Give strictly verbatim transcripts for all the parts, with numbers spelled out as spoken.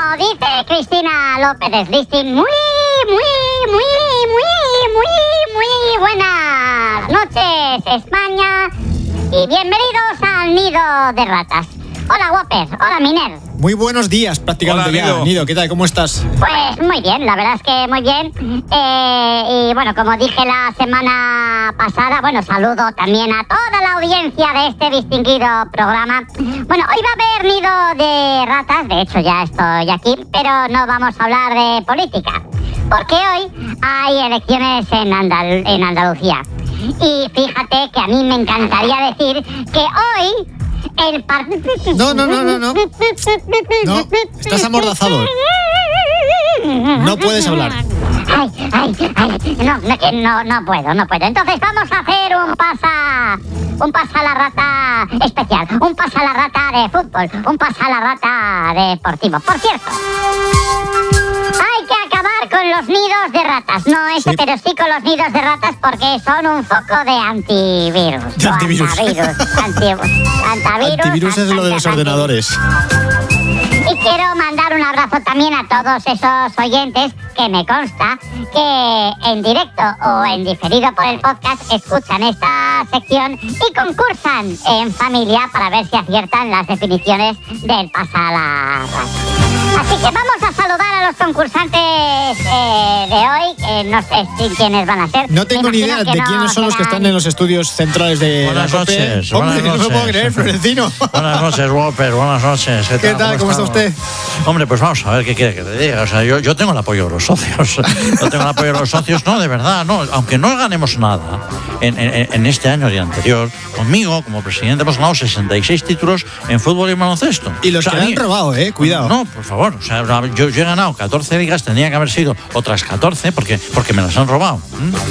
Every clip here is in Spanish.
dice Cristina López Listing, muy, muy, muy, muy, muy, muy buenas noches, España, y bienvenidos al Nido de Ratas. Hola, Whopper. Hola, Miner. Muy buenos días, prácticamente. Hola, ya. Nido. Nido, ¿qué tal? ¿Cómo estás? Pues muy bien, la verdad es que muy bien. Eh, y bueno, como dije la semana pasada, bueno, saludo también a toda la audiencia de este distinguido programa. Bueno, hoy va a haber Nido de Ratas, de hecho ya estoy aquí, pero no vamos a hablar de política, porque hoy hay elecciones en, Andal- en Andalucía. Y fíjate que a mí me encantaría decir que hoy el partido... No, no, no, no, no. No, estás amordazado. No puedes hablar. Ay, ay, ay, no, no, que no, no puedo, no puedo. Entonces vamos a hacer un pasa, un pasa la rata especial, un pasa la rata de fútbol, un pasa la rata deportivo. Por cierto, hay que acabar con los nidos de ratas, no ese, Sí. pero sí con los nidos de ratas porque son un foco de antivirus. De o antivirus. Antivirus, antivirus, antivirus. Antivirus es lo de los anti- ordenadores. Y quiero mandar un abrazo también a todos esos oyentes que me consta que en directo o en diferido por el podcast escuchan esta sección y concursan en familia para ver si aciertan las definiciones del pasa la rata. Así que vamos a saludar a los concursantes eh, de hoy, que no sé si quiénes van a ser. No tengo Me ni idea imagino de que no quiénes son los que serán- están en los estudios centrales de Buenas la COPE. noches, Hombre, buenas no me noches. puedo creer, Florentino. Buenas noches, Whopper, buenas noches. ¿Qué tal? ¿Cómo está estamos? usted? Hombre, pues vamos a ver qué quiere que te diga. O sea, yo, yo tengo el apoyo de los socios. Yo tengo el apoyo de los socios, no, de verdad, no. Aunque no ganemos nada en, en, en este año y anterior, conmigo, como presidente, hemos ganado sesenta y seis títulos en fútbol y baloncesto. Y los O sea, que a han mí- robado, eh, cuidado. No, por favor. O sea, yo, yo he ganado catorce ligas, tendría que haber sido otras catorce porque, porque me las han robado.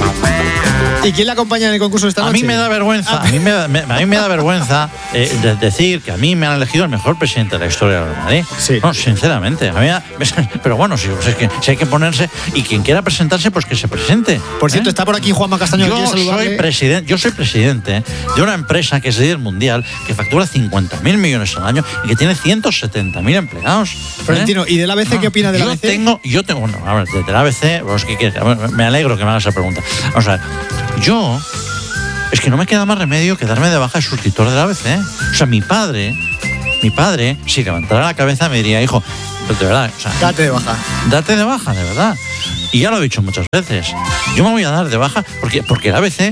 ¿Mm? ¿Y quién le acompaña en el concurso de esta A noche? mí me da vergüenza, a mí me da, me- a mí me da vergüenza eh, de decir que a mí me han elegido el mejor presidente de la historia del Real Madrid. Sí. No, sinceramente. A mí me da- pero bueno, si, pues es que, si hay que ponerse y quien quiera presentarse, pues que se presente. Por cierto, ¿eh? está por aquí Juanma Castaño. Yo ¿quiere saludarle? soy, presidente, yo soy presidente de una empresa que es líder mundial, que factura cincuenta mil millones al año y que tiene ciento setenta mil empleados. ¿eh? Florentino, ¿y del A B C qué opina del yo A B C? Tengo, yo tengo, bueno, a ver, del A B C, pues, ¿qué quieres? A ver, me alegro que me hagas esa pregunta. Vamos a ver, yo, es que no me queda más remedio que darme de baja de suscriptor del A B C. ¿eh? O sea, mi padre, mi padre, si levantara la cabeza me diría, hijo, pero de verdad, o sea, Date de baja. date de baja, de verdad. Y ya lo he dicho muchas veces. Yo me voy a dar de baja porque, porque el A B C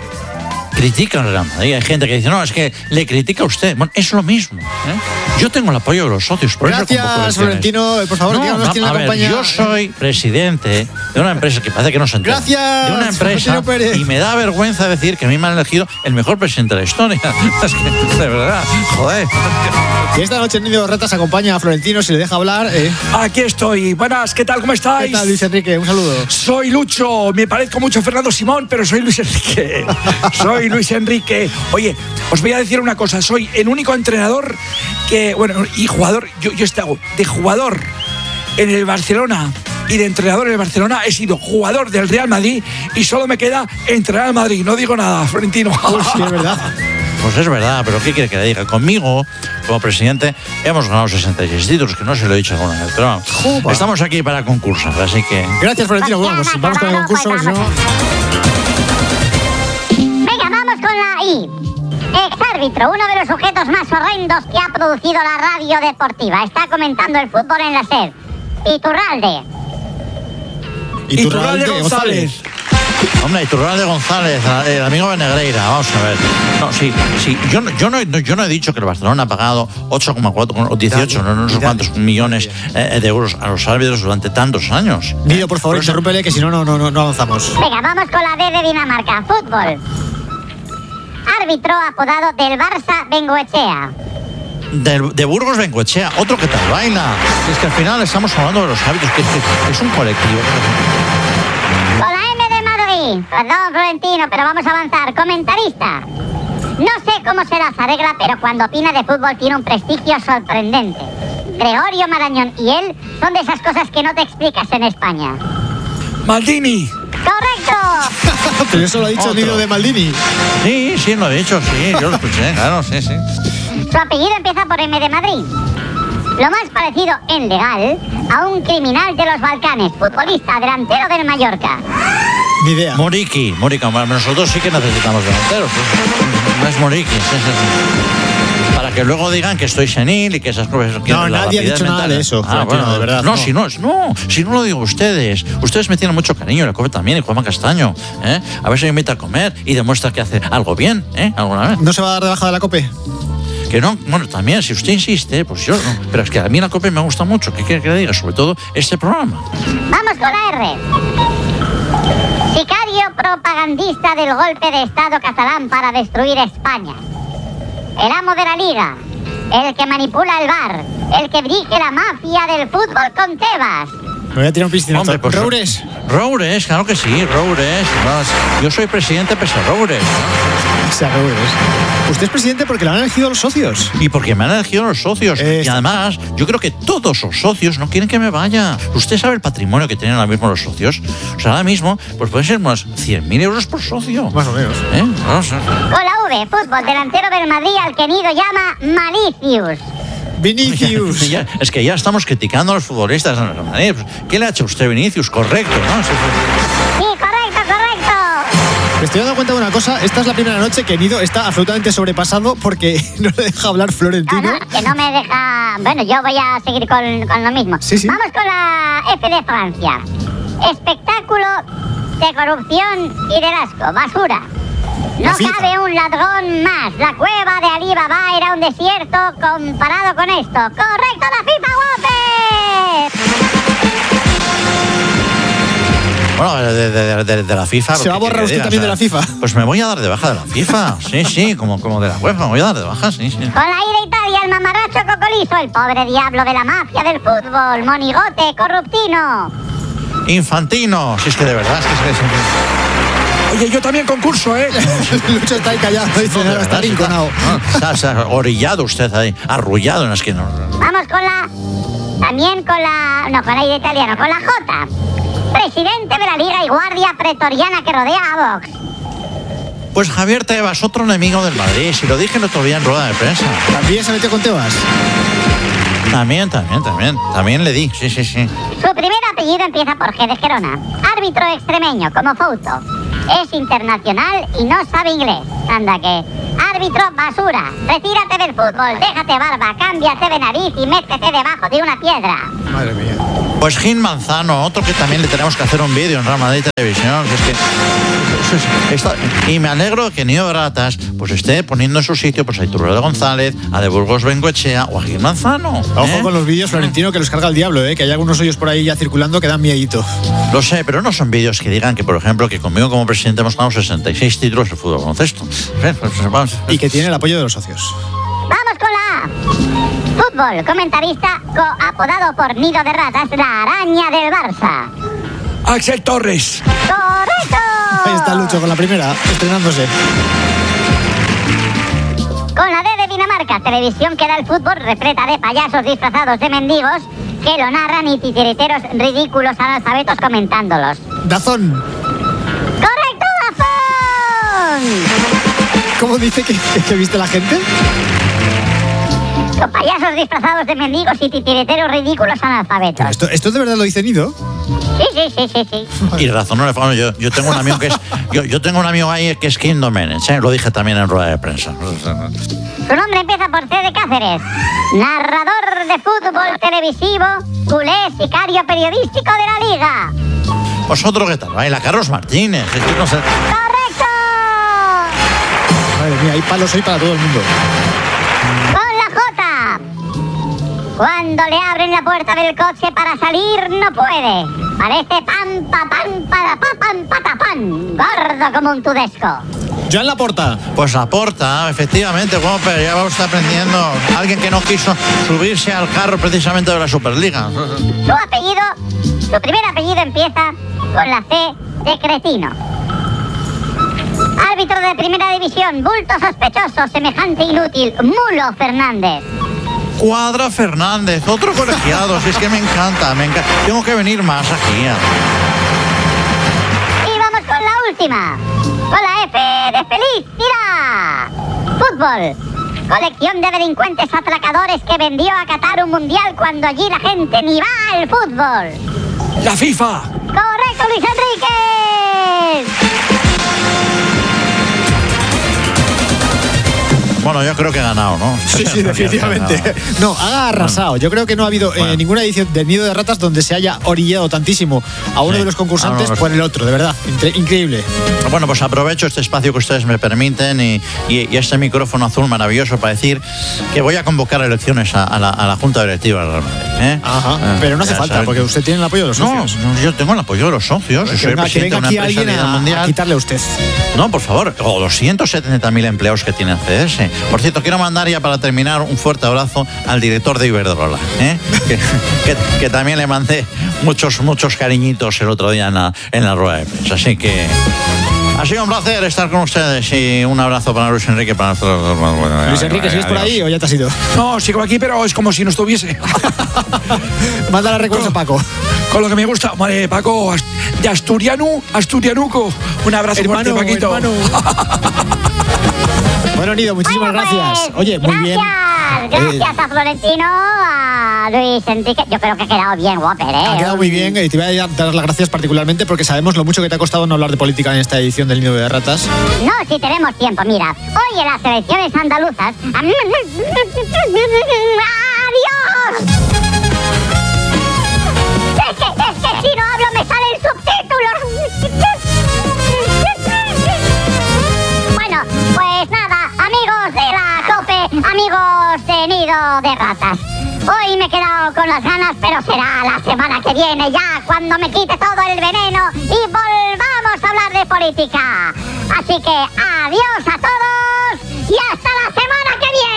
critica al Real Madrid. Hay gente que dice, no, es que le critica a usted. Bueno, es lo mismo. ¿eh? Yo tengo el apoyo de los socios. Por eso convoco Gracias, elecciones. Florentino. Eh, Por favor, No, díganos va- quién le a ver, acompaña. yo soy presidente de una empresa que parece que no se entera. Gracias, De una empresa Florentino Pérez. y me da vergüenza decir que a mí me han elegido el mejor presidente de la historia. Es que, de verdad, joder. Y esta noche en Nido de Ratas acompaña a Florentino, si le deja hablar. Eh. Aquí estoy. Buenas, ¿qué tal? ¿Cómo estáis? ¿Qué tal, Luis Enrique? Un saludo. Soy Lucho. Me parezco mucho a Fernando Simón, pero soy Luis Enrique. Soy Luis Enrique. Oye, os voy a decir una cosa. Soy el único entrenador que, bueno, y jugador, yo, yo este hago, de jugador en el Barcelona y de entrenador en el Barcelona, he sido jugador del Real Madrid y solo me queda entrenar al Madrid. No digo nada, Florentino. Pues sí, es verdad. Pues es verdad, pero ¿qué quiere que le diga? Conmigo, como presidente, hemos ganado sesenta y seis títulos, que no se lo he dicho alguna vez. Pero vamos, Juba. estamos aquí para concursar, así que... Gracias, Florentino. Bueno, pues vamos con el concurso, Pues si no... Venga, vamos con la I. Exárbitro, uno de los sujetos más horrendos que ha producido la radio deportiva. Está comentando el fútbol en la SER. Iturralde. Iturralde González. Hombre, Iturralde González, el amigo de Negreira, vamos a ver. No, sí, sí, yo, no- yo, no, no- yo no he dicho que el Barcelona ha pagado ocho coma cuatro o dieciocho, no, no sé cuántos millones eh, de euros a los árbitros durante tantos años. Nido, por favor, Por eso- interrúmpele, que si no, no, no, no, no avanzamos. Venga, vamos con la D de Dinamarca. Fútbol. Árbitro apodado del Barça Bengoechea. De, de Burgos Bengoechea, otro que tal baila. Es que al final estamos hablando de los hábitos, que, que es un colectivo. Con la M de Madrid. Perdón, Florentino, pero vamos a avanzar. Comentarista. No sé cómo se las arregla, pero cuando opina de fútbol tiene un prestigio sorprendente. Gregorio Marañón y él son de esas cosas que no te explicas en España. Maldini. ¡Correcto! Pero eso lo ha dicho Otro. Nido de Maldini. Sí, sí, lo he dicho, sí, yo lo escuché, claro, sí, sí. Su apellido empieza por M de Madrid. Lo más parecido en legal a un criminal de los Balcanes, futbolista delantero del Mallorca. Ni idea. Moriki, Moriki. Nosotros sí que necesitamos delanteros. No es Moriki, sí, sí, sí. Para que luego digan que estoy senil y que esas cosas... No, nadie ha dicho nada de eso. Ah, bueno, de verdad. No, no. si no, no, si no lo digo ustedes. Ustedes me tienen mucho cariño, la COPE también, y Juanma Castaño. ¿eh? A ver si me invita a comer y demuestra que hace algo bien, ¿eh? ¿Alguna vez? ¿No se va a dar de baja de la COPE? Que no, bueno, también, si usted insiste, pues yo no. Pero es que a mí la COPE me gusta mucho. ¿Qué quiere que le diga? Sobre todo este programa. Vamos con la R. Sicario propagandista del golpe de Estado catalán para destruir España. El amo de la Liga. El que manipula el bar. El que dirige la mafia del fútbol con Tebas. Me voy a tirar un piscinazo. Hombre, pues, Roures. Roures, claro que sí, Roures. Yo soy presidente pese a Roures, ¿no? O sea, Roures. Usted es presidente porque lo han elegido los socios. Y porque me han elegido los socios. Esta. Y además, yo creo que todos los socios no quieren que me vaya. ¿Usted sabe el patrimonio que tienen ahora mismo los socios? O sea, ahora mismo, pues pueden ser unos cien mil euros por socio. Más o menos. ¿Eh? No sé. Con la V, fútbol, delantero del Madrid al que Nido llama Malicius. Vinicius. Ya, es que ya estamos criticando a los futbolistas. ¿Qué le ha hecho usted, Vinicius? Correcto, ¿no? Sí, sí. Sí, correcto, correcto. Me estoy dando cuenta de una cosa. Esta es la primera noche que Nido está absolutamente sobrepasado porque no le deja hablar No, Florentino. no, que no me deja... Bueno, yo voy a seguir con, con lo mismo. Sí, sí. Vamos con la F de Francia. Espectáculo de corrupción y de asco. Basura. La No FIFA. cabe un ladrón más. La cueva de Ali Baba era un desierto comparado con esto. ¡Correcto, la FIFA, guapes! Bueno, de, de, de, de la FIFA... ¿Se va a borrar usted también de la FIFA? Pues me voy a dar de baja de la FIFA. Sí, sí, como, como de la UEFA. Me voy a dar de baja, sí, sí. Con la I de Italia, el mamarracho cocolizo, el pobre diablo de la mafia del fútbol, monigote, corruptino. Infantino. Si es que de verdad, es que... Es que Oye, yo también concurso, ¿eh? Lucho está ahí callado. Dice, No, de "No, está verdad, sí, rinconado". no, está, está orillado usted ahí, arrullado en la esquina. Vamos con la... También con la... No, con la I de italiano, con la J. Presidente de la Liga y guardia pretoriana que rodea a Vox. Pues Javier Tebas, otro enemigo del Madrid. Si lo dije el otro día en rueda de prensa. También se metió con Tebas. También, también, también. También le di, sí, sí, sí. Su primer apellido empieza por G de Gerona. Árbitro extremeño, como Fouto. Es internacional y no sabe inglés. Anda que... Árbitro basura. Retírate del fútbol, déjate barba, cámbiate de nariz y métete debajo de una piedra. Madre mía. Pues Gil Manzano, otro que también le tenemos que hacer un vídeo en Real Madrid Televisión. Que es que, eso es- esto- y me alegro que Nido Ratas pues esté poniendo en su sitio pues a Iturralde de González, a de Burgos Bengoechea o a Gil Manzano. Ojo ¿eh? con los vídeos, Florentino, que los carga el diablo, ¿eh? Que hay algunos hoyos por ahí ya circulando que dan miedito. Lo sé, pero no son vídeos que digan que, por ejemplo, que conmigo como presidente hemos ganado sesenta y seis títulos de fútbol baloncesto. Eh, pues, vamos. Y que tiene el apoyo de los socios. Vamos con la A. Fútbol, comentarista co- apodado por Nido de Ratas, la araña del Barça. Axel Torres. ¡Correcto! Ahí está Lucho con la primera, estrenándose. Con la D de Dinamarca, televisión que da el fútbol repleta de payasos disfrazados de mendigos que lo narran y titiriteros ridículos analfabetos comentándolos. Dazón. ¡Correcto, Dazón! ¿Cómo dice que, que, que viste la gente? Con payasos disfrazados de mendigos y titiriteros ridículos analfabetos. ¿Esto, ¿Esto de verdad lo dice Nido? Sí, sí, sí, sí, sí. Y razón no le bueno, yo, yo tengo un amigo que es yo, yo tengo un amigo ahí que es Kim Domenech, ¿eh? Lo dije también en rueda de prensa. Su nombre empieza por C de Cáceres. Narrador de fútbol televisivo, culé, sicario periodístico de la Liga. ¿Vosotros qué tal? Baila Carlos Martínez. Es que no sé. ¡Correcto! Madre mía, hay palos hoy para todo el mundo. Con la J. Cuando le abren la puerta del coche para salir, no puede. Parece pan, pa, pan, para, pa, pan, patapán. Gordo como un tudesco. Joan Laporta. Pues Laporta, efectivamente, bueno, pero ya vamos aprendiendo. Alguien que no quiso subirse al carro precisamente de la Superliga. Su apellido, su primer apellido empieza con la C de cretino. Árbitro de primera división, bulto sospechoso, semejante inútil, Mulo Fernández. Cuadra Fernández, otro colegiado, si es que me encanta, me encanta. Tengo que venir más aquí. Y vamos con la última, con la F de feliz, tira. Fútbol, colección de delincuentes atracadores que vendió a Qatar un mundial cuando allí la gente ni va al fútbol? La FIFA. ¡Correcto, Luis Enrique! Bueno, yo creo que he ganado, ¿no? Sí, sí, definitivamente. No, ha arrasado. Yo creo que no ha habido Bueno. eh, ninguna edición del Nido de Ratas donde se haya orillado tantísimo a uno Sí. de los concursantes A uno de los- por el otro, de verdad. Incre- increíble. Bueno, pues aprovecho este espacio que ustedes me permiten y, y- y este micrófono azul maravilloso para decir que voy a convocar elecciones a, a la, a la Junta Directiva del Real Madrid, ¿eh? Ajá. Eh, Pero no hace ya falta, saben. porque usted tiene el apoyo de los No, socios. no, yo tengo el apoyo de los socios. Que Soy el venga, que presidente venga de una aquí empresa alguien a nivel a, a mundial. quitarle a usted. No, por favor, o doscientos setenta mil empleados que tiene C S. Por cierto, quiero mandar ya para terminar un fuerte abrazo al director de Iberdrola, ¿eh? que, que- que también le mandé muchos, muchos cariñitos el otro día en la, en la rueda de prensa. Así que ha sido un placer estar con ustedes y un abrazo para Luis Enrique. Para nosotros. Bueno, Luis Enrique, ¿sigues por ahí o ya te has ido? No, sigo aquí, pero es como si no estuviese. Mándale recuerdos a Paco. Con lo que me gusta. Vale, Paco, Ast- de Asturiano, Asturianuco. Un abrazo fuerte, Hermano, Paquito. hermano. Bueno, Nido, muchísimas Bueno, gracias. pues, Oye, muy bien. Gracias, gracias a Florentino, a Luis Enrique. Yo creo que ha quedado bien, Whopper, ¿eh? Ha quedado muy bien y te voy a dar las gracias particularmente porque sabemos lo mucho que te ha costado no hablar de política en esta edición del Nido de Ratas. No, si tenemos tiempo, mira. Hoy en las elecciones andaluzas... ¡Adiós! Es que, es que si no hablo me salen subtítulos. Bueno, pues nada, amigos de la COPE, amigos de Nido de Ratas. Hoy me he quedado con las ganas, pero será la semana que viene ya, cuando me quite todo el veneno y volvamos a hablar de política. Así que adiós a todos y hasta la semana que viene.